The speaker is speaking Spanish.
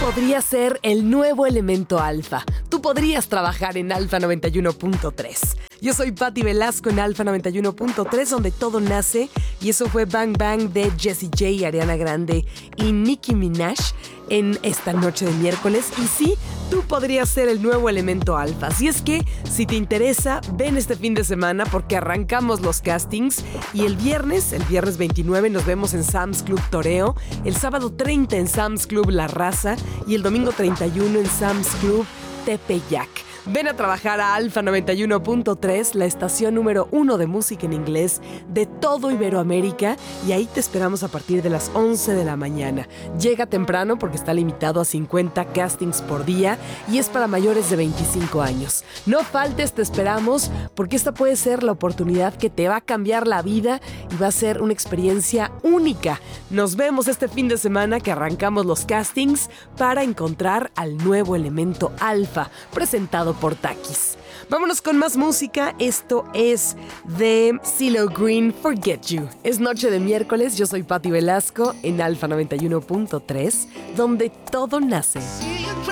podrías ser el nuevo elemento alfa. Tú podrías trabajar en Alfa 91.3. Yo soy Patti Velasco en Alfa 91.3, donde todo nace. Y eso fue Bang Bang de Jessie J, Ariana Grande y Nicki Minaj en esta noche de miércoles. Y sí, tú podrías ser el nuevo elemento alfa. Así es que, si te interesa, ven este fin de semana porque arrancamos los castings. Y el viernes 29, nos vemos en Sam's Club Toreo. El sábado 30 en Sam's Club La Raza. Y el domingo 31 en Sam's Club Tepeyac. Ven a trabajar a Alfa 91.3, la estación número 1 de música en inglés de todo Iberoamérica, y ahí te esperamos a partir de las 11 de la mañana. Llega temprano porque está limitado a 50 castings por día y es para mayores de 25 años. No faltes, te esperamos, porque esta puede ser la oportunidad que te va a cambiar la vida y va a ser una experiencia única. Nos vemos este fin de semana que arrancamos los castings para encontrar al nuevo elemento alfa, presentado por Takis. Vámonos con más música. Esto es de CeeLo Green, Forget You. Es noche de miércoles, yo soy Patti Velasco en Alfa 91.3, donde todo nace.